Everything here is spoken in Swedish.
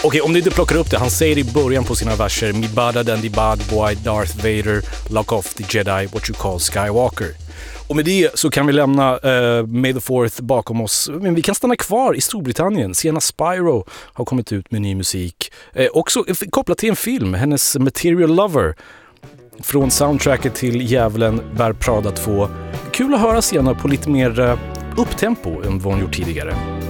Okej, om du inte plockar upp det, han säger i början på sina verser: Me badder than the bad boy, Darth Vader, lock off the Jedi, what you call Skywalker. Och med det så kan vi lämna May the 4th bakom oss. Men vi kan stanna kvar i Storbritannien. Sienna Spyro har kommit ut med ny musik. Också kopplat till en film, hennes Material Lover. Från soundtracket till Djävulen bär Prada 2. Kul att höra Sienna på lite mer upptempo än vad hon gjort tidigare.